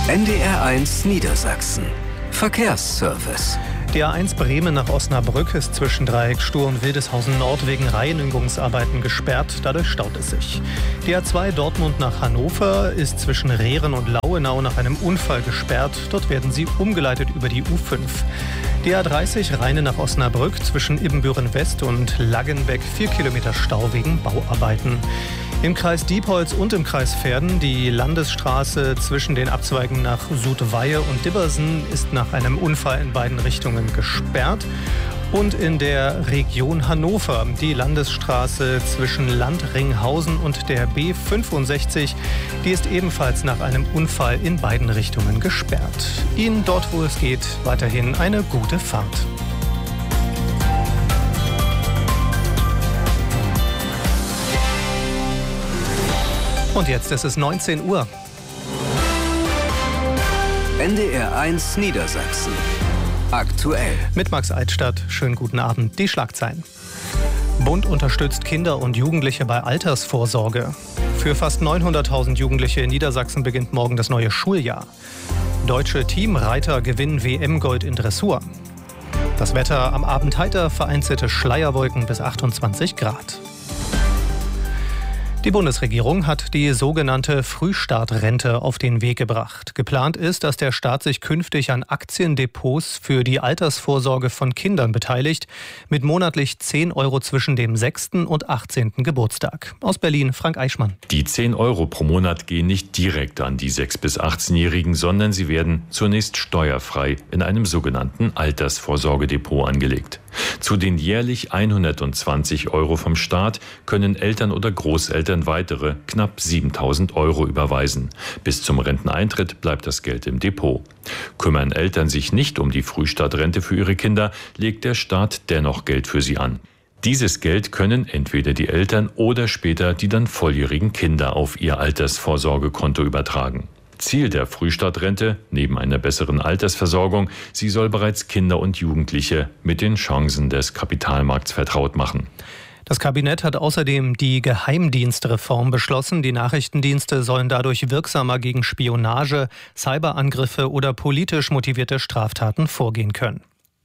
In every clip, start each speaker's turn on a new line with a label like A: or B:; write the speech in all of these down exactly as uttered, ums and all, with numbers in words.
A: N D R eins Niedersachsen. Verkehrsservice.
B: Die A eins Bremen nach Osnabrück ist zwischen Dreieck Stur und Wildeshausen Nord wegen Reinigungsarbeiten gesperrt. Dadurch staut es sich. Die A zwei Dortmund nach Hannover ist zwischen Rehren und Lauenau nach einem Unfall gesperrt. Dort werden sie umgeleitet über die U fünf. Die A dreißig Rheine nach Osnabrück zwischen Ibbenbüren West und Laggenbeck vier Kilometer Stau wegen Bauarbeiten. Im Kreis Diepholz und im Kreis Verden die Landesstraße zwischen den Abzweigen nach Sudweihe und Dibbersen ist nach einem Unfall in beiden Richtungen gesperrt. Und in der Region Hannover die Landesstraße zwischen Landringhausen und der B fünfundsechzig, die ist ebenfalls nach einem Unfall in beiden Richtungen gesperrt. Ihnen dort, wo es geht, weiterhin eine gute Fahrt. Und jetzt ist es neunzehn Uhr.
A: N D R eins Niedersachsen. Aktuell.
B: Mit Max Eitstadt. Schönen guten Abend. Die Schlagzeilen. Bund unterstützt Kinder und Jugendliche bei Altersvorsorge. Für fast neunhunderttausend Jugendliche in Niedersachsen beginnt morgen das neue Schuljahr. Deutsche Teamreiter gewinnen W M-Gold in Dressur. Das Wetter am Abend heiter, vereinzelte Schleierwolken bis achtundzwanzig Grad. Die Bundesregierung hat die sogenannte Frühstartrente auf den Weg gebracht. Geplant ist, dass der Staat sich künftig an Aktiendepots für die Altersvorsorge von Kindern beteiligt, mit monatlich zehn Euro zwischen dem sechsten und achtzehnten Geburtstag. Aus Berlin, Frank Eichmann.
C: Die zehn Euro pro Monat gehen nicht direkt an die sechs- bis achtzehnjährigen, sondern sie werden zunächst steuerfrei in einem sogenannten Altersvorsorgedepot angelegt. Zu den jährlich hundertzwanzig Euro vom Staat können Eltern oder Großeltern weitere knapp siebentausend Euro überweisen. Bis zum Renteneintritt bleibt das Geld im Depot. Kümmern Eltern sich nicht um die Frühstartrente für ihre Kinder, legt der Staat dennoch Geld für sie an. Dieses Geld können entweder die Eltern oder später die dann volljährigen Kinder auf ihr Altersvorsorgekonto übertragen. Ziel der Frühstartrente, neben einer besseren Altersversorgung, sie soll bereits Kinder und Jugendliche mit den Chancen des Kapitalmarkts vertraut machen.
B: Das Kabinett hat außerdem die Geheimdienstreform beschlossen. Die Nachrichtendienste sollen dadurch wirksamer gegen Spionage, Cyberangriffe oder politisch motivierte Straftaten vorgehen können.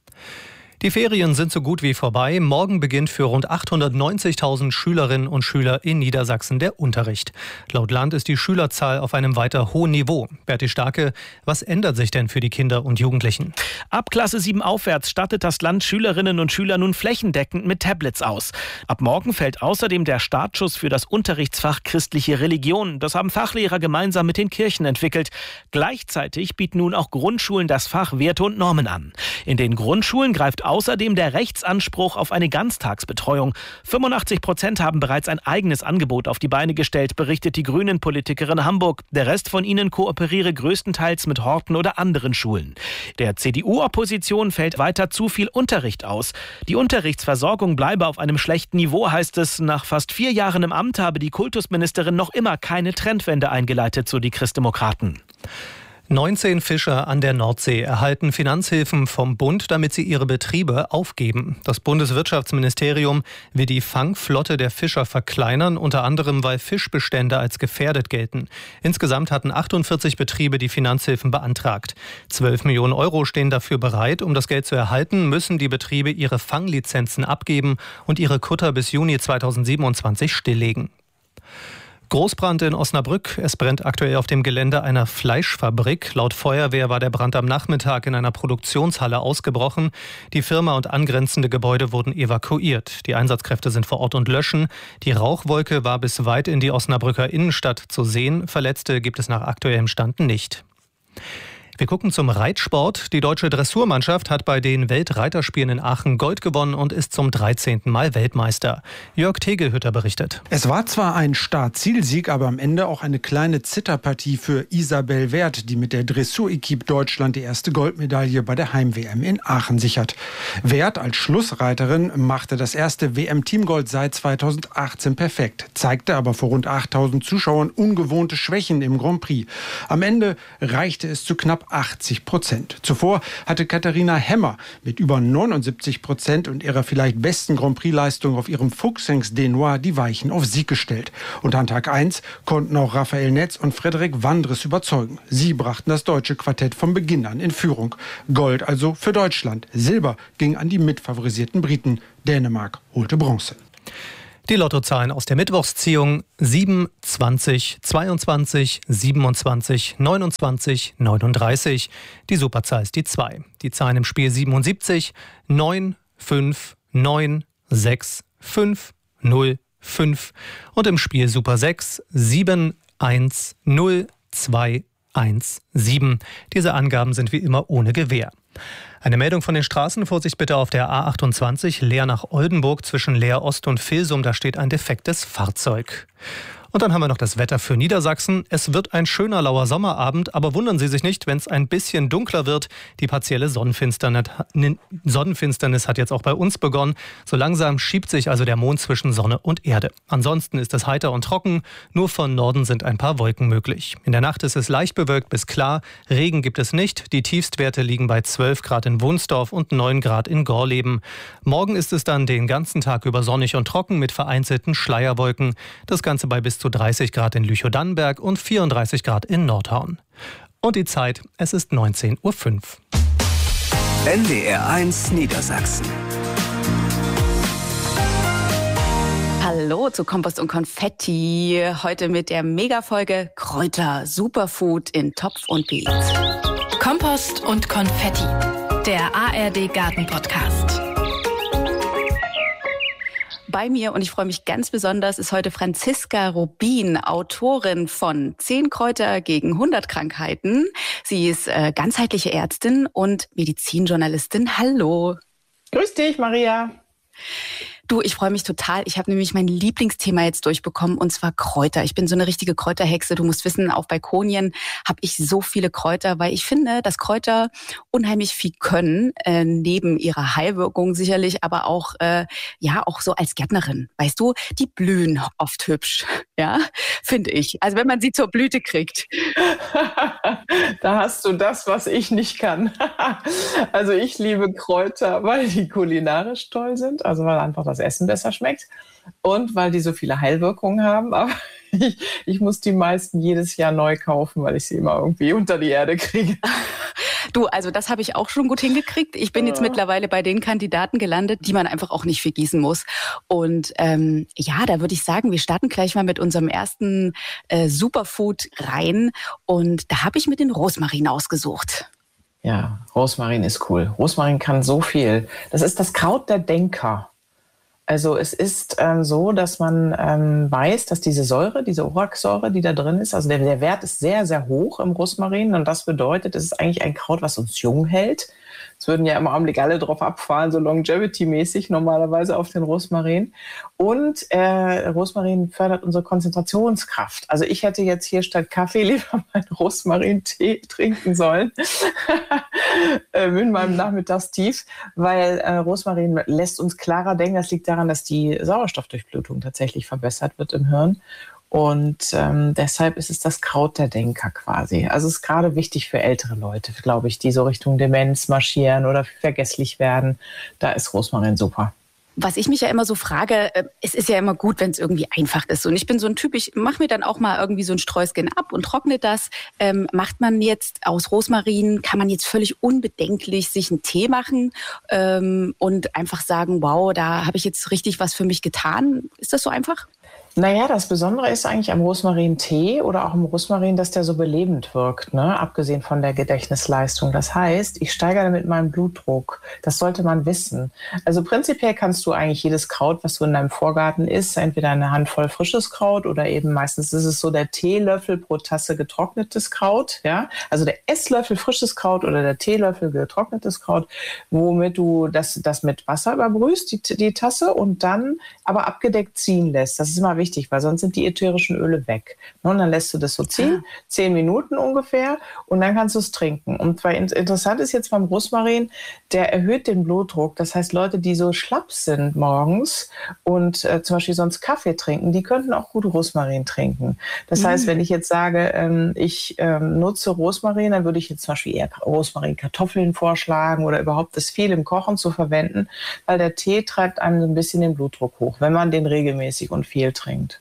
B: Die Ferien sind so gut wie vorbei. Morgen beginnt für rund achthundertneunzigtausend Schülerinnen und Schüler in Niedersachsen der Unterricht. Laut Land ist die Schülerzahl auf einem weiter hohen Niveau. Berti Starke, was ändert sich denn für die Kinder und Jugendlichen?
D: Ab Klasse sieben aufwärts stattet das Land Schülerinnen und Schüler nun flächendeckend mit Tablets aus. Ab morgen fällt außerdem der Startschuss für das Unterrichtsfach Christliche Religion. Das haben Fachlehrer gemeinsam mit den Kirchen entwickelt. Gleichzeitig bieten nun auch Grundschulen das Fach Werte und Normen an. In den Grundschulen greift außerdem der Rechtsanspruch auf eine Ganztagsbetreuung. fünfundachtzig Prozent haben bereits ein eigenes Angebot auf die Beine gestellt, berichtet die Grünen-Politikerin Hamburg. Der Rest von ihnen kooperiere größtenteils mit Horten oder anderen Schulen. Der C D U-Opposition fällt weiter zu viel Unterricht aus. Die Unterrichtsversorgung bleibe auf einem schlechten Niveau, heißt es. Nach fast vier Jahren im Amt habe die Kultusministerin noch immer keine Trendwende eingeleitet, so die Christdemokraten.
B: neunzehn Fischer an der Nordsee erhalten Finanzhilfen vom Bund, damit sie ihre Betriebe aufgeben. Das Bundeswirtschaftsministerium will die Fangflotte der Fischer verkleinern, unter anderem weil Fischbestände als gefährdet gelten. Insgesamt hatten achtundvierzig Betriebe die Finanzhilfen beantragt. zwölf Millionen Euro stehen dafür bereit. Um das Geld zu erhalten, müssen die Betriebe ihre Fanglizenzen abgeben und ihre Kutter bis Juni zweitausendsiebenundzwanzig stilllegen. Großbrand in Osnabrück. Es brennt aktuell auf dem Gelände einer Fleischfabrik. Laut Feuerwehr war der Brand am Nachmittag in einer Produktionshalle ausgebrochen. Die Firma und angrenzende Gebäude wurden evakuiert. Die Einsatzkräfte sind vor Ort und löschen. Die Rauchwolke war bis weit in die Osnabrücker Innenstadt zu sehen. Verletzte gibt es nach aktuellem Stand nicht. Wir gucken zum Reitsport. Die deutsche Dressurmannschaft hat bei den Weltreiterspielen in Aachen Gold gewonnen und ist zum dreizehnten Mal Weltmeister. Jörg Tegelhütter berichtet.
E: Es war zwar ein Start-Ziel-Sieg, aber am Ende auch eine kleine Zitterpartie für Isabel Werth, die mit der Dressur-Equipe Deutschland die erste Goldmedaille bei der Heim-W M in Aachen sichert. Werth als Schlussreiterin machte das erste W M-Teamgold seit zweitausendachtzehn perfekt, zeigte aber vor rund achttausend Zuschauern ungewohnte Schwächen im Grand Prix. Am Ende reichte es zu knapp achtzig Prozent. Zuvor hatte Katharina Hemmer mit über neunundsiebzig Prozent und ihrer vielleicht besten Grand Prix-Leistung auf ihrem Fuchsings Denois die Weichen auf Sieg gestellt. Und an Tag eins konnten auch Raphael Netz und Frederik Wandres überzeugen. Sie brachten das deutsche Quartett von Beginn an in Führung. Gold also für Deutschland. Silber ging an die mitfavorisierten Briten. Dänemark holte Bronze.
B: Die Lottozahlen aus der Mittwochsziehung: sieben, zwanzig, zweiundzwanzig, siebenundzwanzig, neunundzwanzig, neununddreißig. Die Superzahl ist die zwei. Die Zahlen im Spiel siebenundsiebzig, neun, fünf, neun, sechs, fünf, null, fünf. Und im Spiel Super sechs, sieben, eins, null, zwei, eins, sieben. Diese Angaben sind wie immer ohne Gewähr. Eine Meldung von den Straßen. Vorsicht bitte auf der A achtundzwanzig, Leer nach Oldenburg zwischen Leer Ost und Vilsum. Da steht ein defektes Fahrzeug. Und dann haben wir noch das Wetter für Niedersachsen. Es wird ein schöner lauer Sommerabend, aber wundern Sie sich nicht, wenn es ein bisschen dunkler wird. Die partielle Sonnenfinsternis, Sonnenfinsternis hat jetzt auch bei uns begonnen. So langsam schiebt sich also der Mond zwischen Sonne und Erde. Ansonsten ist es heiter und trocken. Nur von Norden sind ein paar Wolken möglich. In der Nacht ist es leicht bewölkt bis klar. Regen gibt es nicht. Die Tiefstwerte liegen bei zwölf Grad in Wunsdorf und neun Grad in Gorleben. Morgen ist es dann den ganzen Tag über sonnig und trocken mit vereinzelten Schleierwolken. Das Ganze bei bis zu dreißig Grad in Lüchow-Dannenberg und vierunddreißig Grad in Nordhorn. Und die Zeit, es ist neunzehn Uhr fünf.
A: N D R eins Niedersachsen.
F: Hallo zu Kompost und Konfetti. Heute mit der Megafolge Kräuter Superfood in Topf und Beet.
G: Kompost und Konfetti, der A R D Garten-Podcast.
F: Bei mir, und ich freue mich ganz besonders, ist heute Franziska Rubin, Autorin von zehn Kräuter gegen hundert Krankheiten. Sie ist äh, ganzheitliche Ärztin und Medizinjournalistin. Hallo.
H: Grüß dich, Maria.
F: Du, ich freue mich total. Ich habe nämlich mein Lieblingsthema jetzt durchbekommen, und zwar Kräuter. Ich bin so eine richtige Kräuterhexe. Du musst wissen, auf Balkonien habe ich so viele Kräuter, weil ich finde, dass Kräuter unheimlich viel können, äh, neben ihrer Heilwirkung sicherlich, aber auch äh, ja auch so als Gärtnerin. Weißt du, die blühen oft hübsch, ja, finde ich. Also wenn man sie zur Blüte kriegt.
H: Da hast du das, was ich nicht kann. Also ich liebe Kräuter, weil die kulinarisch toll sind, also weil einfach das Essen besser schmeckt und weil die so viele Heilwirkungen haben. Aber ich, ich muss die meisten jedes Jahr neu kaufen, weil ich sie immer irgendwie unter die Erde kriege.
F: Du, also das habe ich auch schon gut hingekriegt. Ich bin jetzt ja. mittlerweile bei den Kandidaten gelandet, die man einfach auch nicht vergießen muss. Und ähm, ja, da würde ich sagen, wir starten gleich mal mit unserem ersten äh, Superfood rein. Und da habe ich mir den Rosmarin ausgesucht.
H: Ja, Rosmarin ist cool. Rosmarin kann so viel. Das ist das Kraut der Denker. Also es ist ähm, so, dass man ähm, weiß, dass diese Säure, diese Oraxsäure, die da drin ist, also der, der Wert ist sehr, sehr hoch im Rosmarin. Und das bedeutet, es ist eigentlich ein Kraut, was uns jung hält. Es würden ja im Augenblick alle drauf abfahren, so Longevity-mäßig normalerweise auf den Rosmarin. Und äh, Rosmarin fördert unsere Konzentrationskraft. Also ich hätte jetzt hier statt Kaffee lieber meinen Rosmarin-Tee trinken sollen in meinem Nachmittagstief, weil äh, Rosmarin lässt uns klarer denken. Das liegt daran, dass die Sauerstoffdurchblutung tatsächlich verbessert wird im Hirn. Und ähm, deshalb ist es das Kraut der Denker quasi. Also es ist gerade wichtig für ältere Leute, glaube ich, die so Richtung Demenz marschieren oder vergesslich werden. Da ist Rosmarin super.
F: Was ich mich ja immer so frage, äh, es ist ja immer gut, wenn es irgendwie einfach ist. Und ich bin so ein Typ, ich mache mir dann auch mal irgendwie so ein Sträußchen ab und trockne das. Ähm, macht man jetzt aus Rosmarin, kann man jetzt völlig unbedenklich sich einen Tee machen ähm, und einfach sagen, wow, da habe ich jetzt richtig was für mich getan. Ist das so einfach?
H: Naja, das Besondere ist eigentlich am Rosmarin-Tee oder auch am Rosmarin, dass der so belebend wirkt, ne? Abgesehen von der Gedächtnisleistung. Das heißt, ich steigere damit meinen Blutdruck. Das sollte man wissen. Also prinzipiell kannst du eigentlich jedes Kraut, was so in deinem Vorgarten ist, entweder eine Handvoll frisches Kraut oder eben meistens ist es so der Teelöffel pro Tasse getrocknetes Kraut. Ja? Also der Esslöffel frisches Kraut oder der Teelöffel getrocknetes Kraut, womit du das, das mit Wasser überbrühst, die, die Tasse, und dann aber abgedeckt ziehen lässt. Das ist immer wichtig. wichtig, weil sonst sind die ätherischen Öle weg. Und dann lässt du das so ziehen, zehn Minuten ungefähr, und dann kannst du es trinken. Und weil interessant ist jetzt beim Rosmarin, der erhöht den Blutdruck. Das heißt, Leute, die so schlapp sind morgens und äh, zum Beispiel sonst Kaffee trinken, die könnten auch gut Rosmarin trinken. Das mhm. heißt, wenn ich jetzt sage, ähm, ich ähm, nutze Rosmarin, dann würde ich jetzt zum Beispiel eher Rosmarin-Kartoffeln vorschlagen oder überhaupt das viel im Kochen zu verwenden, weil der Tee treibt einem so ein bisschen den Blutdruck hoch, wenn man den regelmäßig und viel trinkt.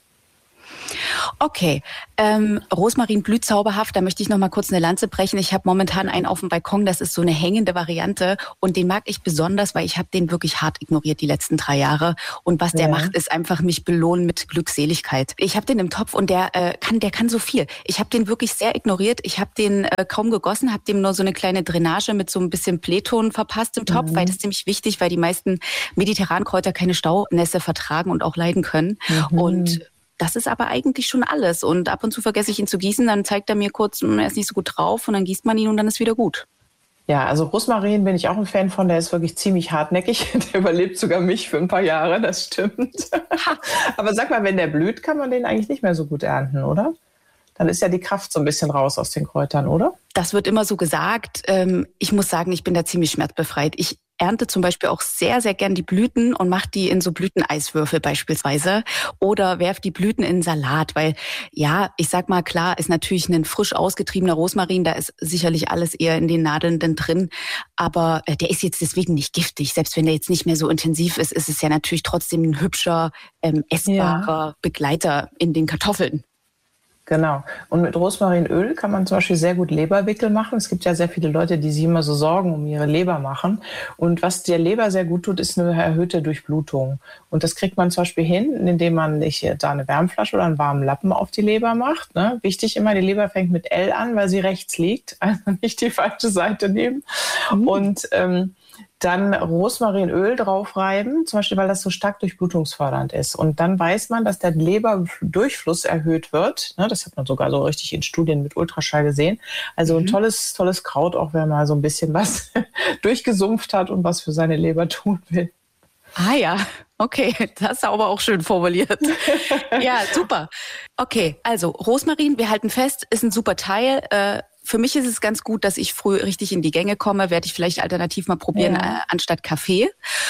F: Okay, ähm, Rosmarin blüht zauberhaft, da möchte ich noch mal kurz eine Lanze brechen. Ich habe momentan einen auf dem Balkon, das ist so eine hängende Variante und den mag ich besonders, weil ich habe den wirklich hart ignoriert die letzten drei Jahre und was der ja. macht, ist einfach mich belohnen mit Glückseligkeit. Ich habe den im Topf und der äh, kann der kann so viel. Ich habe den wirklich sehr ignoriert, ich habe den äh, kaum gegossen, habe dem nur so eine kleine Drainage mit so ein bisschen Pleton verpasst im Topf, mhm. weil das ist ziemlich wichtig, weil die meisten Mediterrankräuter keine Staunässe vertragen und auch leiden können mhm. und das ist aber eigentlich schon alles. Und ab und zu vergesse ich ihn zu gießen, dann zeigt er mir kurz, er ist nicht so gut drauf und dann gießt man ihn und dann ist wieder gut.
H: Ja, also Rosmarin bin ich auch ein Fan von, der ist wirklich ziemlich hartnäckig. Der überlebt sogar mich für ein paar Jahre, das stimmt. Aber sag mal, wenn der blüht, kann man den eigentlich nicht mehr so gut ernten, oder? Dann ist ja die Kraft so ein bisschen raus aus den Kräutern, oder?
F: Das wird immer so gesagt. Ich muss sagen, ich bin da ziemlich schmerzbefreit. Ich ernte zum Beispiel auch sehr, sehr gern die Blüten und mache die in so Blüteneiswürfel beispielsweise oder werfe die Blüten in Salat, weil ja, ich sag mal, klar ist natürlich ein frisch ausgetriebener Rosmarin, da ist sicherlich alles eher in den Nadeln denn drin, aber äh, der ist jetzt deswegen nicht giftig. Selbst wenn der jetzt nicht mehr so intensiv ist, ist es ja natürlich trotzdem ein hübscher, ähm, essbarer ja. Begleiter in den Kartoffeln.
H: Genau. Und mit Rosmarinöl kann man zum Beispiel sehr gut Leberwickel machen. Es gibt ja sehr viele Leute, die sich immer so Sorgen um ihre Leber machen. Und was der Leber sehr gut tut, ist eine erhöhte Durchblutung. Und das kriegt man zum Beispiel hin, indem man sich da eine Wärmflasche oder einen warmen Lappen auf die Leber macht. Ne? Wichtig immer, die Leber fängt mit L an, weil sie rechts liegt. Also nicht die falsche Seite nehmen. Mhm. Und ähm, dann Rosmarinöl draufreiben, zum Beispiel, weil das so stark durchblutungsfördernd ist. Und dann weiß man, dass der Leberdurchfluss erhöht wird. Das hat man sogar so richtig in Studien mit Ultraschall gesehen. Also ein tolles, tolles Kraut, auch wenn man so ein bisschen was durchgesumpft hat und was für seine Leber tun will.
F: Ah ja, okay, das ist aber auch schön formuliert. Ja, super. Okay, also Rosmarin, wir halten fest, ist ein super Teil. Äh, Für mich ist es ganz gut, dass ich früh richtig in die Gänge komme. Werde ich vielleicht alternativ mal probieren, ja. äh, anstatt Kaffee.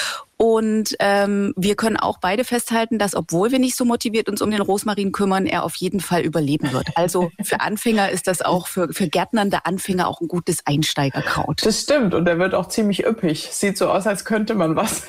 F: Und ähm, wir können auch beide festhalten, dass, obwohl wir nicht so motiviert uns um den Rosmarin kümmern, er auf jeden Fall überleben wird. Also für Anfänger ist das auch, für, für gärtnernde Anfänger auch ein gutes Einsteigerkraut.
H: Das stimmt und der wird auch ziemlich üppig. Sieht so aus, als könnte man was.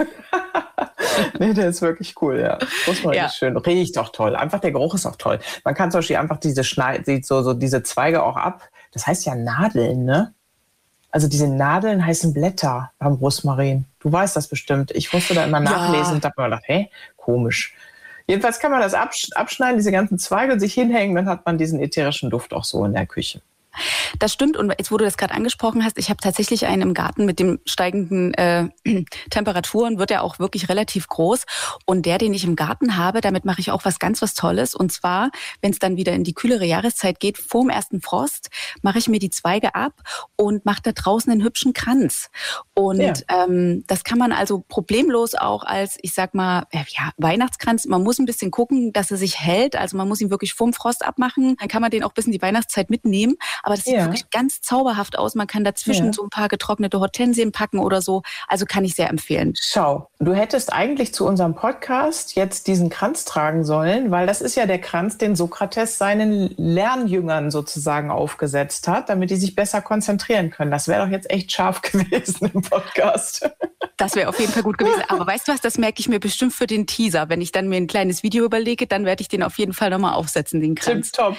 H: Nee, der ist wirklich cool, ja. Rosmarin ja. ist schön. Riecht auch toll. Einfach der Geruch ist auch toll. Man kann zum Beispiel einfach diese Schneid, sieht so, so diese Zweige auch ab. Das heißt ja Nadeln, ne? Also diese Nadeln heißen Blätter beim Rosmarin. Du weißt das bestimmt. Ich musste da immer nachlesen ja. und habe mir gedacht, hä, komisch. Jedenfalls kann man das abschneiden, diese ganzen Zweige und sich hinhängen, dann hat man diesen ätherischen Duft auch so in der Küche.
F: Das stimmt und jetzt, wo du das gerade angesprochen hast, ich habe tatsächlich einen im Garten mit den steigenden äh, Temperaturen, wird er auch wirklich relativ groß und der, den ich im Garten habe, damit mache ich auch was ganz was Tolles und zwar, wenn es dann wieder in die kühlere Jahreszeit geht, vorm ersten Frost, mache ich mir die Zweige ab und mache da draußen einen hübschen Kranz und ja. ähm, das kann man also problemlos auch als, ich sag mal, ja, Weihnachtskranz, man muss ein bisschen gucken, dass er sich hält, also man muss ihn wirklich vorm Frost abmachen, dann kann man den auch bis in die Weihnachtszeit mitnehmen. Aber das sieht ja. wirklich ganz zauberhaft aus. Man kann dazwischen ja. so ein paar getrocknete Hortensien packen oder so. Also kann ich sehr empfehlen.
H: Schau, du hättest eigentlich zu unserem Podcast jetzt diesen Kranz tragen sollen, weil das ist ja der Kranz, den Sokrates seinen Lernjüngern sozusagen aufgesetzt hat, damit die sich besser konzentrieren können. Das wäre doch jetzt echt scharf gewesen im Podcast.
F: Das wäre auf jeden Fall gut gewesen. Aber weißt du was, das merke ich mir bestimmt für den Teaser. Wenn ich dann mir ein kleines Video überlege, dann werde ich den auf jeden Fall nochmal aufsetzen, den Kranz.
H: Tipptopp.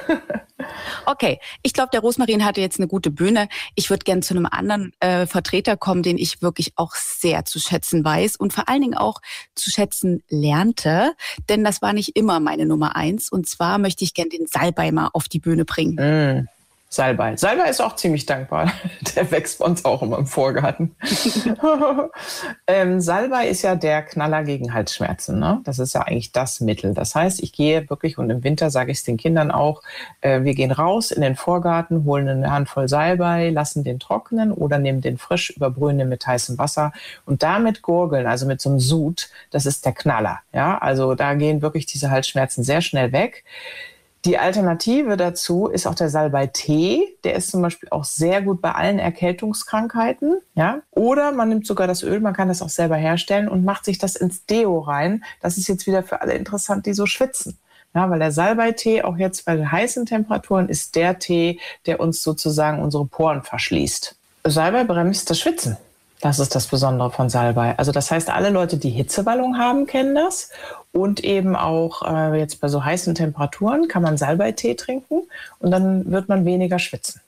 F: Okay, ich glaube, der Rosmarin hatte jetzt eine gute Bühne. Ich würde gerne zu einem anderen äh, Vertreter kommen, den ich wirklich auch sehr zu schätzen weiß und vor allen Dingen auch zu schätzen lernte, denn das war nicht immer meine Nummer eins. Und zwar möchte ich gerne den Salbei mal auf die Bühne bringen.
H: Mm. Salbei. Salbei ist auch ziemlich dankbar. Der wächst bei uns auch immer im Vorgarten. ähm, Salbei ist ja der Knaller gegen Halsschmerzen. Ne? Das ist ja eigentlich das Mittel. Das heißt, ich gehe wirklich, und im Winter sage ich es den Kindern auch, äh, wir gehen raus in den Vorgarten, holen eine Handvoll Salbei, lassen den trocknen oder nehmen den frisch, überbrühen den mit heißem Wasser und damit gurgeln, also mit so einem Sud, das ist der Knaller. Ja? Also da gehen wirklich diese Halsschmerzen sehr schnell weg. Die Alternative dazu ist auch der Salbei-Tee. Der ist zum Beispiel auch sehr gut bei allen Erkältungskrankheiten. Ja? Oder man nimmt sogar das Öl, man kann das auch selber herstellen und macht sich das ins Deo rein. Das ist jetzt wieder für alle interessant, die so schwitzen. Ja, weil der Salbei-Tee auch jetzt bei den heißen Temperaturen ist der Tee, der uns sozusagen unsere Poren verschließt. Salbei bremst das Schwitzen. Das ist das Besondere von Salbei. Also das heißt, alle Leute, die Hitzewallung haben, kennen das. Und eben auch äh, jetzt bei so heißen Temperaturen kann man Salbei-Tee trinken und dann wird man weniger schwitzen.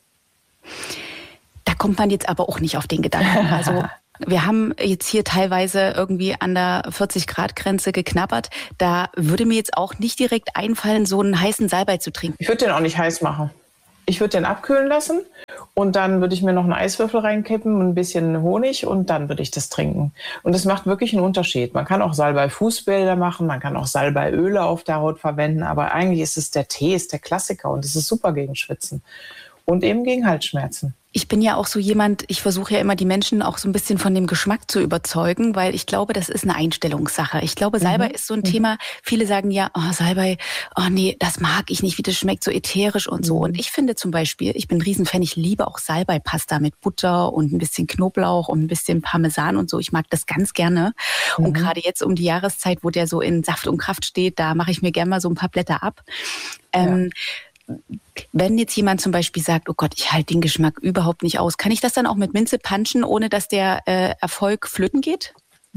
F: Da kommt man jetzt aber auch nicht auf den Gedanken. Also wir haben jetzt hier teilweise irgendwie an der vierzig-Grad-Grenze geknabbert. Da würde mir jetzt auch nicht direkt einfallen, so einen heißen Salbei zu trinken.
H: Ich würde den auch nicht heiß machen. Ich würde den abkühlen lassen und dann würde ich mir noch einen Eiswürfel reinkippen, ein bisschen Honig und dann würde ich das trinken. Und das macht wirklich einen Unterschied. Man kann auch Salbei-Fußbäder machen, man kann auch Salbeiöle auf der Haut verwenden, aber eigentlich ist es der Tee, ist der Klassiker und es ist super gegen Schwitzen und eben gegen Halsschmerzen.
F: Ich bin ja auch so jemand, ich versuche ja immer die Menschen auch so ein bisschen von dem Geschmack zu überzeugen, weil ich glaube, das ist eine Einstellungssache. Ich glaube, Salbei mhm. ist so ein mhm. Thema, viele sagen ja, oh, Salbei, oh nee, das mag ich nicht, wie das schmeckt, so ätherisch und so. Mhm. Und ich finde zum Beispiel, ich bin ein Riesenfan, ich liebe auch Salbei-Pasta mit Butter und ein bisschen Knoblauch und ein bisschen Parmesan und so. Ich mag das ganz gerne. Mhm. Und gerade jetzt um die Jahreszeit, wo der so in Saft und Kraft steht, da mache ich mir gerne mal so ein paar Blätter ab. Ähm, ja. Wenn jetzt jemand zum Beispiel sagt, oh Gott, ich halte den Geschmack überhaupt nicht aus, kann ich das dann auch mit Minze punchen, ohne dass der äh, Erfolg flöten geht?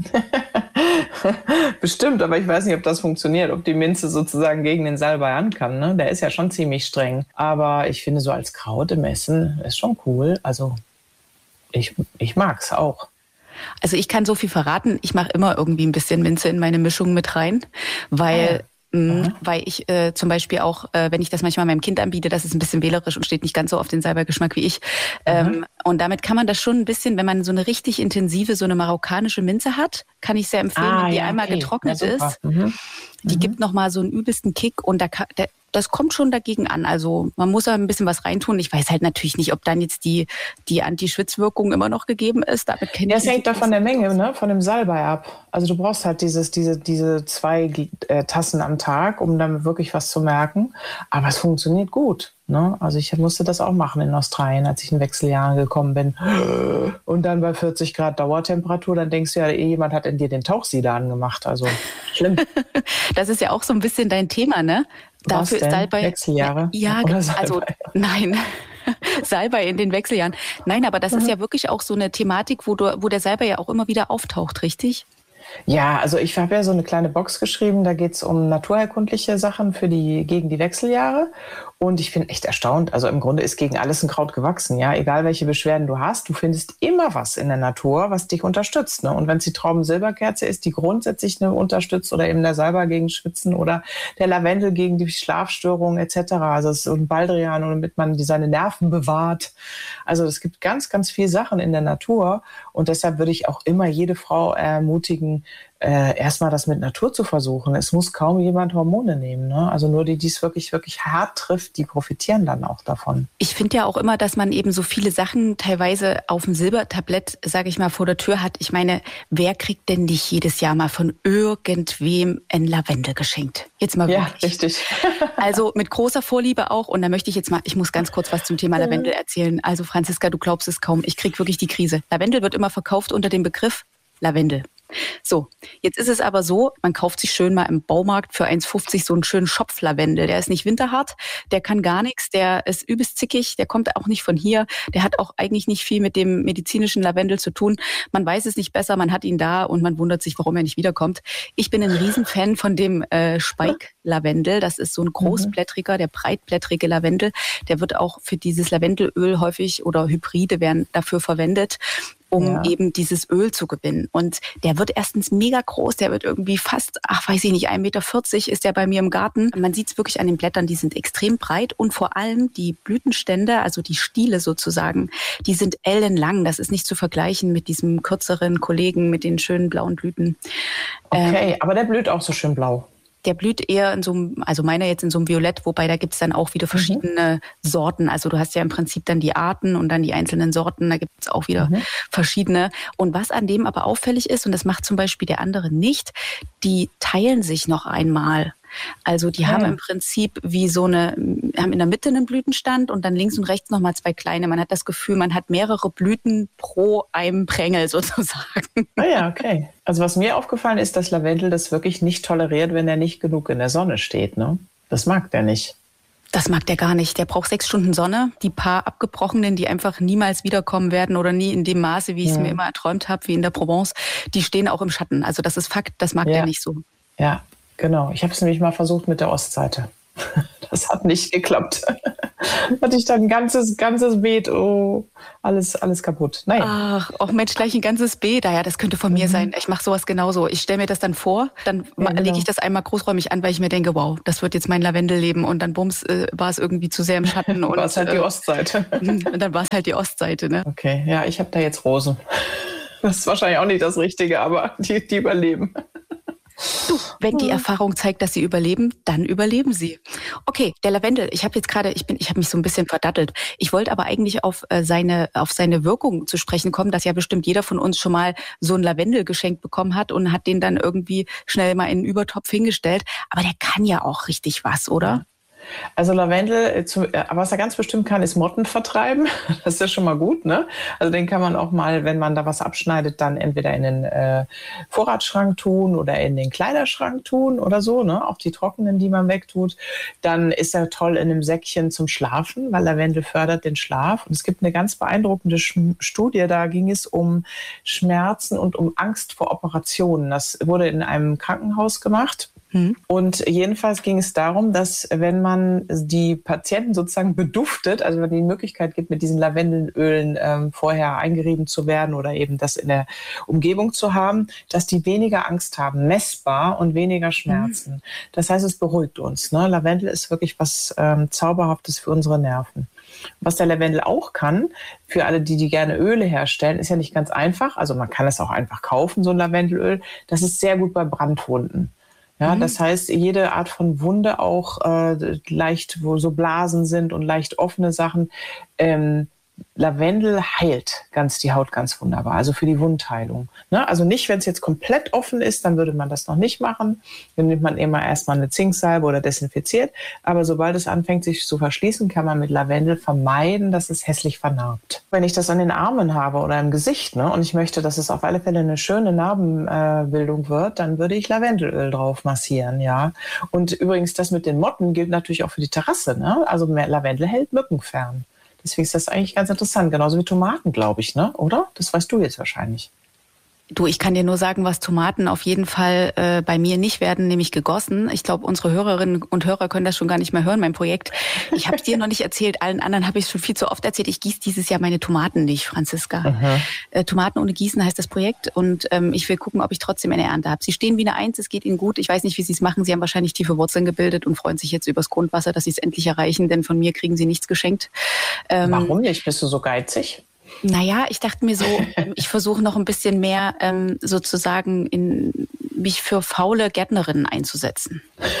H: Bestimmt, aber ich weiß nicht, ob das funktioniert, ob die Minze sozusagen gegen den Salbei ankann. Ne? Der ist ja schon ziemlich streng. Aber ich finde, so als Kraut im Essen ist schon cool. Also ich, ich mag es auch.
F: Also ich kann so viel verraten, ich mache immer irgendwie ein bisschen Minze in meine Mischung mit rein, weil... Ah. Mhm. Weil ich äh, zum Beispiel auch, äh, wenn ich das manchmal meinem Kind anbiete, das ist ein bisschen wählerisch und steht nicht ganz so auf den Salbei-Geschmack wie ich. Ähm, und damit kann man das schon ein bisschen, wenn man so eine richtig intensive, so eine marokkanische Minze hat, kann ich sehr empfehlen, ah, wenn die ja, einmal okay. getrocknet ja, ist. Mhm. Die mhm. gibt nochmal so einen übelsten Kick und da kann, der, das kommt schon dagegen an. Also man muss da ein bisschen was reintun. Ich weiß halt natürlich nicht, ob dann jetzt die, die Anti-Schwitzwirkung immer noch gegeben ist. Damit kenn
H: ja, es hängt da von der Menge, ne? Von dem Salbei ab. Also du brauchst halt dieses, diese, diese zwei äh, Tassen am Tag, um dann wirklich was zu merken. Aber es funktioniert gut. Ne? Also ich musste das auch machen in Australien, als ich in Wechseljahren gekommen bin. Und dann bei vierzig Grad Dauertemperatur, dann denkst du ja, jemand hat in dir den Tauchsieder angemacht. Also schlimm.
F: Das ist ja auch so ein bisschen dein Thema, ne?
H: Dafür ist Salbei. Wechseljahre?
F: Ja, also nein. Salbei in den Wechseljahren. Nein, aber das mhm. ist ja wirklich auch so eine Thematik, wo, du, wo der Salbei ja auch immer wieder auftaucht, richtig?
H: Ja, also ich habe ja so eine kleine Box geschrieben, da geht es um naturheilkundliche Sachen für die, gegen die Wechseljahre. Und ich bin echt erstaunt. Also im Grunde ist gegen alles ein Kraut gewachsen. Ja, egal welche Beschwerden du hast, du findest immer was in der Natur, was dich unterstützt. Ne? Und wenn es die Traubensilberkerze ist, die grundsätzlich eine unterstützt oder eben der Salbei gegen Schwitzen oder der Lavendel gegen die Schlafstörungen et cetera. Also es ist ein Baldrian, damit man seine Nerven bewahrt. Also es gibt ganz, ganz viele Sachen in der Natur. Und deshalb würde ich auch immer jede Frau ermutigen, Äh, erstmal das mit Natur zu versuchen. Es muss kaum jemand Hormone nehmen. Ne? Also nur die, die es wirklich, wirklich hart trifft, die profitieren dann auch davon.
F: Ich finde ja auch immer, dass man eben so viele Sachen teilweise auf dem Silbertablett, sage ich mal, vor der Tür hat. Ich meine, wer kriegt denn nicht jedes Jahr mal von irgendwem ein Lavendel geschenkt? Jetzt mal wirklich.
H: Ja, richtig.
F: Also mit großer Vorliebe auch. Und da möchte ich jetzt mal, ich muss ganz kurz was zum Thema Lavendel erzählen. Also Franziska, du glaubst es kaum. Ich kriege wirklich die Krise. Lavendel wird immer verkauft unter dem Begriff Lavendel. So, jetzt ist es aber so, man kauft sich schön mal im Baumarkt für eins fünfzig so einen schönen Schopflavendel. Der ist nicht winterhart, der kann gar nichts, der ist übelst zickig, der kommt auch nicht von hier, der hat auch eigentlich nicht viel mit dem medizinischen Lavendel zu tun. Man weiß es nicht besser, man hat ihn da und man wundert sich, warum er nicht wiederkommt. Ich bin ein Riesenfan von dem äh, Speik-Lavendel. Das ist so ein großblättriger, der breitblättrige Lavendel. Der wird auch für dieses Lavendelöl häufig oder Hybride werden dafür verwendet. um
H: Ja.
F: eben dieses Öl zu gewinnen. Und der wird erstens mega groß, der wird irgendwie fast, ach weiß ich nicht, ein Meter vierzig ist der bei mir im Garten. Man sieht es wirklich an den Blättern, die sind extrem breit und vor allem die Blütenstände, also die Stiele sozusagen, die sind ellenlang. Das ist nicht zu vergleichen mit diesem kürzeren Kollegen mit den schönen blauen Blüten.
H: Okay,
F: Ähm,
H: aber der blüht auch so schön blau.
F: Der blüht eher in so einem, also meiner jetzt in so einem Violett, wobei da gibt's dann auch wieder verschiedene mhm. Sorten. Also du hast ja im Prinzip dann die Arten und dann die einzelnen Sorten, da gibt's auch wieder mhm. verschiedene. Und was an dem aber auffällig ist, und das macht zum Beispiel der andere nicht, die teilen sich noch einmal. Also die ja. haben im Prinzip wie so eine, haben in der Mitte einen Blütenstand und dann links und rechts nochmal zwei kleine. Man hat das Gefühl, man hat mehrere Blüten pro einem Prängel sozusagen.
H: Ah ja, okay. Also was mir aufgefallen ist, dass Lavendel das wirklich nicht toleriert, wenn er nicht genug in der Sonne steht. Ne? Das mag der nicht.
F: Das mag der gar nicht. Der braucht sechs Stunden Sonne. Die paar abgebrochenen, die einfach niemals wiederkommen werden oder nie in dem Maße, wie ich es ja. mir immer erträumt habe, wie in der Provence, die stehen auch im Schatten. Also das ist Fakt, das mag
H: ja.
F: der nicht so.
H: Ja, genau. Ich habe es nämlich mal versucht mit der Ostseite. Das hat nicht geklappt. Hatte ich dann ein ganzes, ganzes Beet, oh, alles, alles kaputt. Naja.
F: Ach, auch Mensch, gleich ein ganzes Beet. Ja, das könnte von mhm. mir sein. Ich mache sowas genauso. Ich stelle mir das dann vor, dann ja, genau. lege ich das einmal großräumig an, weil ich mir denke, wow, das wird jetzt mein Lavendelleben. Und dann bums, äh, war es irgendwie zu sehr im Schatten. Und
H: war es halt die Ostseite.
F: Und dann war es halt die Ostseite, ne?
H: Okay, ja, ich habe da jetzt Rosen. Das ist wahrscheinlich auch nicht das Richtige, aber die, die überleben.
F: Du, wenn die Erfahrung zeigt, dass sie überleben, dann überleben sie. Okay, der Lavendel, ich habe jetzt gerade, ich bin, ich habe mich so ein bisschen verdattelt. Ich wollte aber eigentlich auf äh, seine auf seine Wirkung zu sprechen kommen, dass ja bestimmt jeder von uns schon mal so ein Lavendel geschenkt bekommen hat und hat den dann irgendwie schnell mal in einen Übertopf hingestellt. Aber der kann ja auch richtig was, oder?
H: Ja. Also Lavendel, was er ganz bestimmt kann, ist Motten vertreiben. Das ist ja schon mal gut, ne? Also den kann man auch mal, wenn man da was abschneidet, dann entweder in den äh, Vorratsschrank tun oder in den Kleiderschrank tun oder so, ne? Auch die trockenen, die man wegtut. Dann ist er toll in einem Säckchen zum Schlafen, weil Lavendel fördert den Schlaf. Und es gibt eine ganz beeindruckende Studie, da ging es um Schmerzen und um Angst vor Operationen. Das wurde in einem Krankenhaus gemacht. Und jedenfalls ging es darum, dass wenn man die Patienten sozusagen beduftet, also wenn die Möglichkeit gibt, mit diesen Lavendelölen ähm, vorher eingerieben zu werden oder eben das in der Umgebung zu haben, dass die weniger Angst haben, messbar und weniger Schmerzen. Mhm. Das heißt, es beruhigt uns. Ne? Lavendel ist wirklich was ähm, Zauberhaftes für unsere Nerven. Was der Lavendel auch kann, für alle, die, die gerne Öle herstellen, ist ja nicht ganz einfach. Also man kann es auch einfach kaufen, so ein Lavendelöl. Das ist sehr gut bei Brandwunden. Ja, das heißt, jede Art von Wunde, auch äh, leicht, wo so Blasen sind und leicht offene Sachen, ähm, Lavendel heilt ganz die Haut ganz wunderbar, also für die Wundheilung. Ne? Also nicht, wenn es jetzt komplett offen ist, dann würde man das noch nicht machen. Dann nimmt man immer erstmal eine Zinksalbe oder desinfiziert. Aber sobald es anfängt, sich zu verschließen, kann man mit Lavendel vermeiden, dass es hässlich vernarbt. Wenn ich das an den Armen habe oder im Gesicht, ne, und ich möchte, dass es auf alle Fälle eine schöne Narbenbildung äh, wird, dann würde ich Lavendelöl drauf massieren. Ja. Und übrigens, das mit den Motten gilt natürlich auch für die Terrasse. Ne? Also Lavendel hält Mücken fern. Deswegen ist das eigentlich ganz interessant. Genauso wie Tomaten, glaube ich, ne? Oder? Das weißt du jetzt wahrscheinlich.
F: Du, ich kann dir nur sagen, was Tomaten auf jeden Fall äh, bei mir nicht werden, nämlich gegossen. Ich glaube, unsere Hörerinnen und Hörer können das schon gar nicht mehr hören, mein Projekt. Ich habe es dir noch nicht erzählt, allen anderen habe ich es schon viel zu oft erzählt. Ich gieße dieses Jahr meine Tomaten nicht, Franziska. Äh, Tomaten ohne Gießen heißt das Projekt und ähm, ich will gucken, ob ich trotzdem eine Ernte habe. Sie stehen wie eine Eins, es geht ihnen gut. Ich weiß nicht, wie sie es machen. Sie haben wahrscheinlich tiefe Wurzeln gebildet und freuen sich jetzt übers Grundwasser, dass sie es endlich erreichen, denn von mir kriegen sie nichts geschenkt.
H: Ähm, Warum nicht? Bist du so geizig?
F: Naja, ich dachte mir so, ich versuche noch ein bisschen mehr ähm, sozusagen in mich für faule Gärtnerinnen einzusetzen.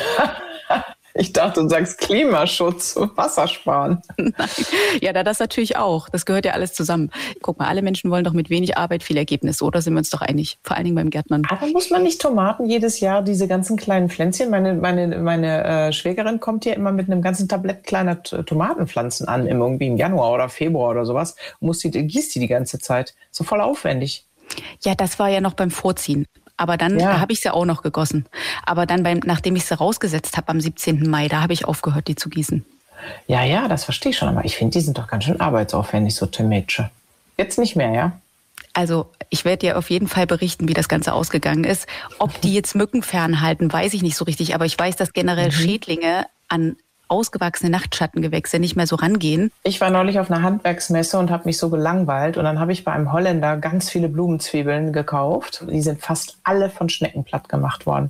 H: Ich dachte, du sagst Klimaschutz und Wassersparen.
F: Nein. Ja, da das natürlich auch. Das gehört ja alles zusammen. Guck mal, alle Menschen wollen doch mit wenig Arbeit viel Ergebnis, oder? Sind wir uns doch einig? Vor allen Dingen beim Gärtnern.
H: Aber muss man nicht Tomaten jedes Jahr, diese ganzen kleinen Pflänzchen? Meine, meine, meine äh, Schwägerin kommt hier immer mit einem ganzen Tablett kleiner T- Tomatenpflanzen an, im, irgendwie im Januar oder Februar oder sowas. Muss die, gießt die die ganze Zeit. So voll aufwendig.
F: Ja, das war ja noch beim Vorziehen. Aber dann
H: ja.
F: habe ich sie ja auch noch gegossen. Aber dann, beim, nachdem ich sie rausgesetzt habe am siebzehnten Mai, da habe ich aufgehört, die zu gießen.
H: Ja, ja, das verstehe ich schon. Aber ich finde, die sind doch ganz schön arbeitsaufwendig, so Tomätchen. Jetzt nicht mehr, ja?
F: Also ich werde dir auf jeden Fall berichten, wie das Ganze ausgegangen ist. Ob die jetzt Mücken fernhalten, weiß ich nicht so richtig. Aber ich weiß, dass generell mhm. Schädlinge an ausgewachsene Nachtschattengewächse nicht mehr so rangehen.
H: Ich war neulich auf einer Handwerksmesse und habe mich so gelangweilt. Und dann habe ich bei einem Holländer ganz viele Blumenzwiebeln gekauft. Die sind fast alle von Schnecken platt gemacht worden.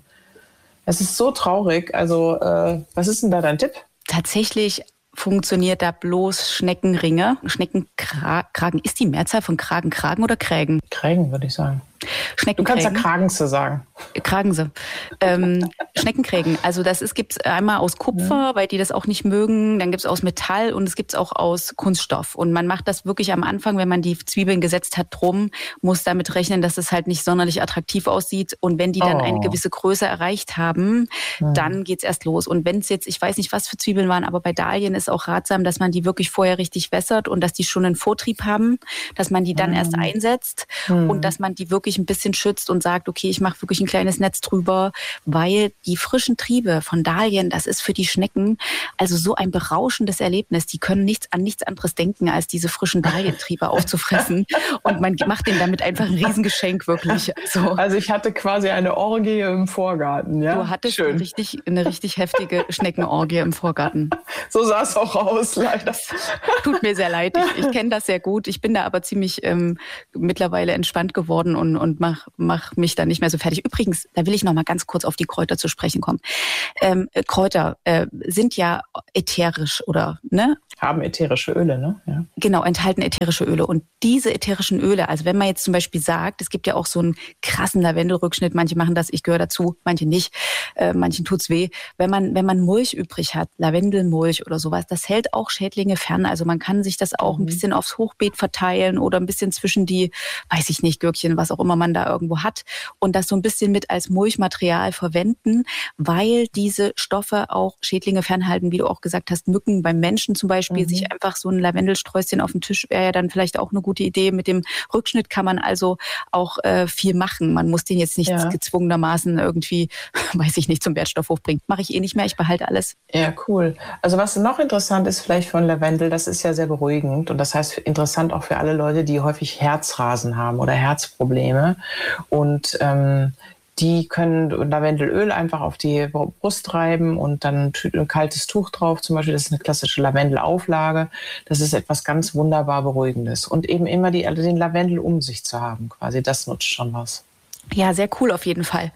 H: Es ist so traurig. Also, äh, was ist denn da dein Tipp?
F: Tatsächlich funktioniert da bloß Schneckenringe. Schneckenkragen. Ist die Mehrzahl von Kragen Kragen oder Krägen?
H: Krägen, würde ich sagen.
F: Schneckenkrägen.
H: Du kannst ja Kragense sagen.
F: Kragense. Ähm, Schneckenkrägen. Also das gibt es einmal aus Kupfer, ja. weil die das auch nicht mögen. Dann gibt es aus Metall und es gibt es auch aus Kunststoff. Und man macht das wirklich am Anfang, wenn man die Zwiebeln gesetzt hat, drum, muss damit rechnen, dass es halt nicht sonderlich attraktiv aussieht. Und wenn die dann oh. eine gewisse Größe erreicht haben, ja. dann geht's erst los. Und wenn es jetzt, ich weiß nicht, was für Zwiebeln waren, aber bei Dahlien ist auch ratsam, dass man die wirklich vorher richtig wässert und dass die schon einen Vortrieb haben, dass man die dann ja. erst einsetzt ja. und dass man die wirklich ein bisschen schützt und sagt, okay, ich mache wirklich ein kleines Netz drüber, weil die frischen Triebe von Dahlien, das ist für die Schnecken also so ein berauschendes Erlebnis. Die können nichts an nichts anderes denken, als diese frischen Dahlientriebe aufzufressen. Und man macht denen damit einfach ein Riesengeschenk, wirklich. Also,
H: also ich hatte quasi eine Orgie im Vorgarten. Ja?
F: Du hattest
H: Schön.
F: Eine, richtig, eine richtig heftige Schneckenorgie im Vorgarten.
H: So sah es auch aus, leider.
F: Das tut mir sehr leid. Ich, ich kenne das sehr gut. Ich bin da aber ziemlich ähm, mittlerweile entspannt geworden und, und mach, mach mich da nicht mehr so fertig. Übrigens, da will ich noch mal ganz kurz auf die Kräuter zu sprechen kommen. Ähm, Kräuter äh, sind ja ätherisch oder ne?
H: Haben ätherische Öle, ne? Ja.
F: Genau, enthalten ätherische Öle. Und diese ätherischen Öle, also wenn man jetzt zum Beispiel sagt, es gibt ja auch so einen krassen Lavendelrückschnitt, manche machen das, ich gehöre dazu, manche nicht, äh, manchen tut's weh. Wenn man, wenn man Mulch übrig hat, Lavendelmulch oder sowas, das hält auch Schädlinge fern. Also man kann sich das auch mhm. ein bisschen aufs Hochbeet verteilen oder ein bisschen zwischen die, weiß ich nicht, Gürkchen, was auch immer man da irgendwo hat und das so ein bisschen mit als Mulchmaterial verwenden, weil diese Stoffe auch Schädlinge fernhalten, wie du auch gesagt hast, Mücken beim Menschen zum Beispiel, mhm. sich einfach so ein Lavendelsträußchen auf den Tisch wäre ja dann vielleicht auch eine gute Idee. Mit dem Rückschnitt kann man also auch äh, viel machen. Man muss den jetzt nicht ja. gezwungenermaßen irgendwie, weiß ich nicht, zum Wertstoff hochbringen. Mache ich eh nicht mehr, ich behalte alles.
H: Ja, cool. Also was noch interessant ist vielleicht von Lavendel, das ist ja sehr beruhigend und das heißt interessant auch für alle Leute, die häufig Herzrasen haben oder Herzprobleme und ähm, die können Lavendelöl einfach auf die Brust reiben und dann ein kaltes Tuch drauf. Zum Beispiel, das ist eine klassische Lavendelauflage. Das ist etwas ganz wunderbar Beruhigendes. Und eben immer die, den Lavendel um sich zu haben quasi, das nutzt schon was.
F: Ja, sehr cool auf jeden Fall.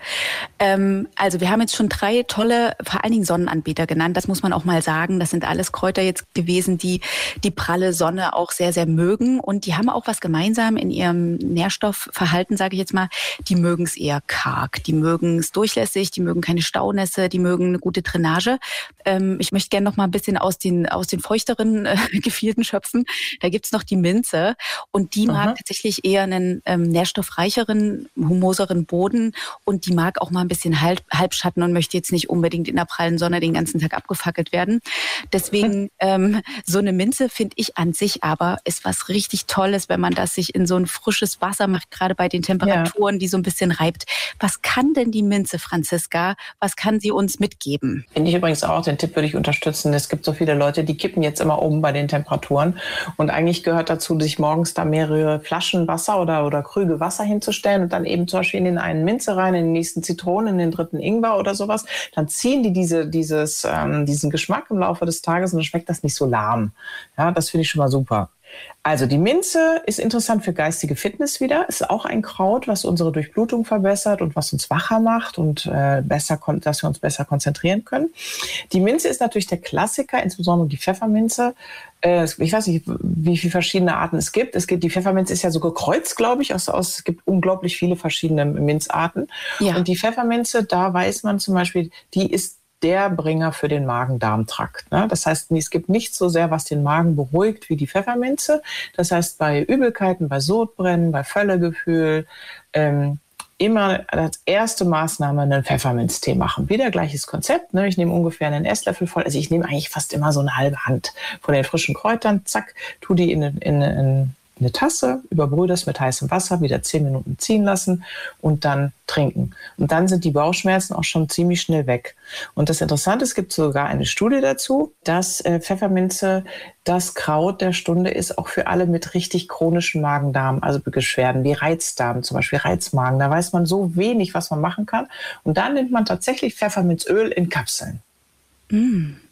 F: Ähm, also wir haben jetzt schon drei tolle, vor allen Dingen Sonnenanbieter genannt. Das muss man auch mal sagen. Das sind alles Kräuter jetzt gewesen, die die pralle Sonne auch sehr, sehr mögen. Und die haben auch was gemeinsam in ihrem Nährstoffverhalten, sage ich jetzt mal. Die mögen es eher karg, die mögen es durchlässig, die mögen keine Staunässe, die mögen eine gute Drainage. Ähm, ich möchte gerne noch mal ein bisschen aus den, aus den feuchteren äh, Gefilden schöpfen. Da gibt's noch die Minze. Und die mag Aha. tatsächlich eher einen ähm, nährstoffreicheren, humos Boden und die mag auch mal ein bisschen Halb, Halbschatten und möchte jetzt nicht unbedingt in der prallen Sonne den ganzen Tag abgefackelt werden. Deswegen ähm, so eine Minze finde ich an sich aber ist was richtig Tolles, wenn man das sich in so ein frisches Wasser macht, gerade bei den Temperaturen, ja. die so ein bisschen reibt. Was kann denn die Minze, Franziska? Was kann sie uns mitgeben?
H: Finde ich übrigens auch, den Tipp würde ich unterstützen. Es gibt so viele Leute, die kippen jetzt immer um bei den Temperaturen und eigentlich gehört dazu, sich morgens da mehrere Flaschen Wasser oder, oder Krüge Wasser hinzustellen und dann eben zum Beispiel in den einen Minze rein, in den nächsten Zitronen, in den dritten Ingwer oder sowas, dann ziehen die diese, dieses, ähm, diesen Geschmack im Laufe des Tages und dann schmeckt das nicht so lahm. Ja, das finde ich schon mal super. Also die Minze ist interessant für geistige Fitness wieder. Ist auch ein Kraut, was unsere Durchblutung verbessert und was uns wacher macht und äh, besser, dass wir uns besser konzentrieren können. Die Minze ist natürlich der Klassiker, insbesondere die Pfefferminze. Äh, ich weiß nicht, wie viele verschiedene Arten es gibt. Es gibt die Pfefferminze ist ja so gekreuzt, glaube ich. Aus, aus, es gibt unglaublich viele verschiedene Minzarten. Ja. Und die Pfefferminze, da weiß man zum Beispiel, die ist der Bringer für den Magen-Darm-Trakt. Das heißt, es gibt nicht so sehr, was den Magen beruhigt wie die Pfefferminze. Das heißt, bei Übelkeiten, bei Sodbrennen, bei Völlegefühl, ähm, immer als erste Maßnahme einen Pfefferminztee machen. Wieder gleiches Konzept. Ne? Ich nehme ungefähr einen Esslöffel voll. Also ich nehme eigentlich fast immer so eine halbe Hand von den frischen Kräutern. Zack, tu die in, in, in eine Tasse, überbrühe das mit heißem Wasser, wieder zehn Minuten ziehen lassen und dann trinken. Und dann sind die Bauchschmerzen auch schon ziemlich schnell weg. Und das Interessante, es gibt sogar eine Studie dazu, dass äh, Pfefferminze das Kraut der Stunde ist, auch für alle mit richtig chronischen Magen-Darm, also Beschwerden wie Reizdarm, zum Beispiel Reizmagen. Da weiß man so wenig, was man machen kann. Und dann nimmt man tatsächlich Pfefferminzöl in Kapseln.
F: Mm.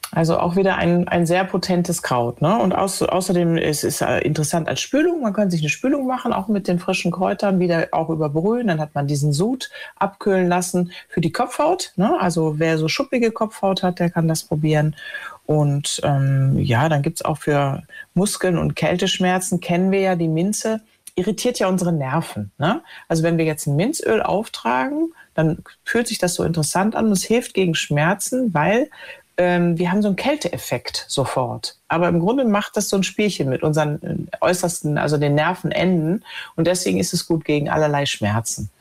H: Also auch wieder ein, ein sehr potentes Kraut. Ne? Und aus, außerdem ist es interessant als Spülung. Man kann sich eine Spülung machen, auch mit den frischen Kräutern, wieder auch überbrühen. Dann hat man diesen Sud abkühlen lassen für die Kopfhaut. Ne? Also wer so schuppige Kopfhaut hat, der kann das probieren. Und ähm, ja, dann gibt's auch für Muskeln- und Kälteschmerzen, kennen wir ja die Minze, irritiert ja unsere Nerven. Ne? Also wenn wir jetzt ein Minzöl auftragen, dann fühlt sich das so interessant an. Es hilft gegen Schmerzen, weil wir haben so einen Kälteeffekt sofort. Aber im Grunde macht das so ein Spielchen mit unseren äußersten, also den Nervenenden. Und deswegen ist es gut gegen allerlei Schmerzen.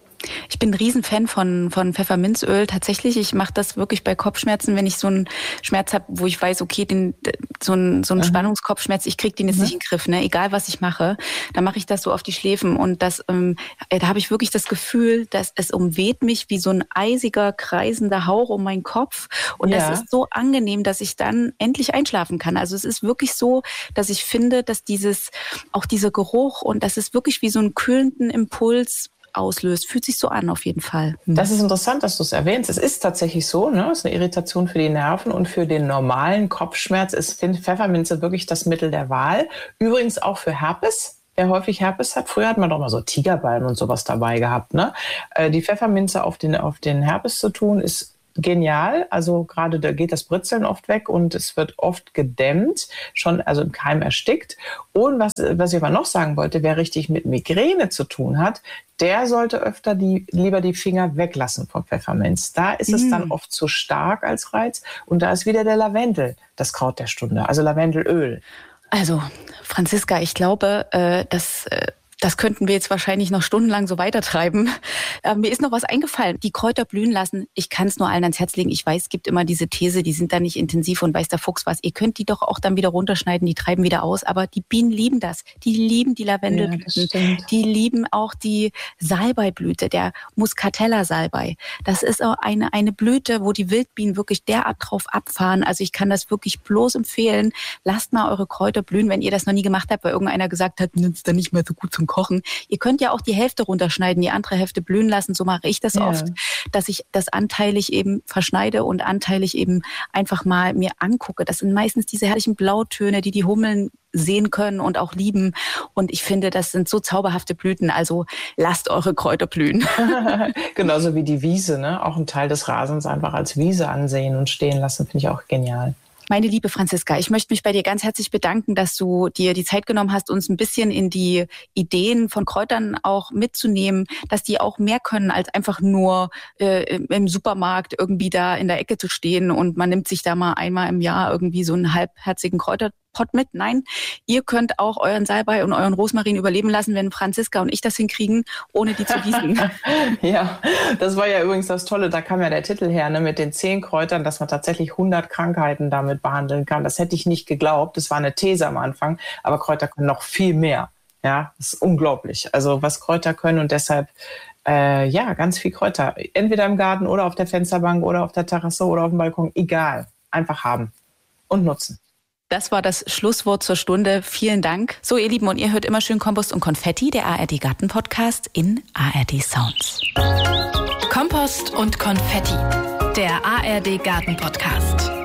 F: Ich bin ein Riesenfan von, von Pfefferminzöl. Tatsächlich, ich mache das wirklich bei Kopfschmerzen, wenn ich so einen Schmerz habe, wo ich weiß, okay, den, so ein, so ein mhm. Spannungskopfschmerz, ich kriege den jetzt mhm. nicht in den Griff, ne? Egal was ich mache, dann mache ich das so auf die Schläfen. Und das, ähm, da habe ich wirklich das Gefühl, dass es umweht mich wie so ein eisiger, kreisender Hauch um meinen Kopf. Und ja. das ist so angenehm, dass ich dann endlich einschlafen kann. Also es ist wirklich so, dass ich finde, dass dieses, auch dieser Geruch und das ist wirklich wie so einen kühlenden Impuls auslöst. Fühlt sich so an auf jeden Fall. Hm.
H: Das ist interessant, dass du es erwähnst. Es ist tatsächlich so, ne? Es ist eine Irritation für die Nerven und für den normalen Kopfschmerz ist Pfefferminze wirklich das Mittel der Wahl. Übrigens auch für Herpes. Wer häufig Herpes hat, früher hat man doch mal so Tigerbalm und sowas dabei gehabt. Ne? Die Pfefferminze auf den, auf den Herpes zu tun, ist genial. Also gerade da geht das Britzeln oft weg und es wird oft gedämmt, schon also im Keim erstickt. Und was, was ich aber noch sagen wollte, wer richtig mit Migräne zu tun hat, der sollte öfter die, lieber die Finger weglassen vom Pfefferminz. Da ist es mm. dann oft zu stark als Reiz. Und da ist wieder der Lavendel, das Kraut der Stunde, also Lavendelöl.
F: Also Franziska, ich glaube, äh, dass... Äh Das könnten wir jetzt wahrscheinlich noch stundenlang so weitertreiben. Äh, mir ist noch was eingefallen. Die Kräuter blühen lassen. Ich kann es nur allen ans Herz legen. Ich weiß, es gibt immer diese These, die sind da nicht intensiv und weiß der Fuchs was. Ihr könnt die doch auch dann wieder runterschneiden, die treiben wieder aus. Aber die Bienen lieben das. Die lieben die Lavendelblüten. Ja, die lieben auch die Salbeiblüte, der Muscatella-Salbei. Das ist auch eine, eine Blüte, wo die Wildbienen wirklich derart drauf abfahren. Also ich kann das wirklich bloß empfehlen. Lasst mal eure Kräuter blühen, wenn ihr das noch nie gemacht habt, weil irgendeiner gesagt hat, das ist dann nicht mehr so gut zum Kochen. Ihr könnt ja auch die Hälfte runterschneiden, die andere Hälfte blühen lassen. So mache ich das ja. oft, dass ich das anteilig eben verschneide und anteilig eben einfach mal mir angucke. Das sind meistens diese herrlichen Blautöne, die die Hummeln sehen können und auch lieben. Und ich finde, das sind so zauberhafte Blüten. Also lasst eure Kräuter blühen.
H: Genauso wie die Wiese, ne? Auch ein Teil des Rasens einfach als Wiese ansehen und stehen lassen, finde ich auch genial.
F: Meine liebe Franziska, ich möchte mich bei dir ganz herzlich bedanken, dass du dir die Zeit genommen hast, uns ein bisschen in die Ideen von Kräutern auch mitzunehmen, dass die auch mehr können, als einfach nur äh, im Supermarkt irgendwie da in der Ecke zu stehen und man nimmt sich da mal einmal im Jahr irgendwie so einen halbherzigen Kräuterpot mit. Nein, ihr könnt auch euren Salbei und euren Rosmarin überleben lassen, wenn Franziska und ich das hinkriegen, ohne die zu gießen.
H: Ja, das war ja übrigens das Tolle, da kam ja der Titel her, ne, mit den zehn Kräutern, dass man tatsächlich hundert Krankheiten damit behandeln kann. Das hätte ich nicht geglaubt, das war eine These am Anfang, aber Kräuter können noch viel mehr. Ja, das ist unglaublich, also was Kräuter können und deshalb äh, ja, ganz viel Kräuter. Entweder im Garten oder auf der Fensterbank oder auf der Terrasse oder auf dem Balkon, egal, einfach haben und nutzen.
F: Das war das Schlusswort zur Stunde. Vielen Dank. So, ihr Lieben, und ihr hört immer schön Kompost und Konfetti, der A R D Garten Podcast in A R D Sounds.
G: Kompost und Konfetti, der A R D Garten Podcast.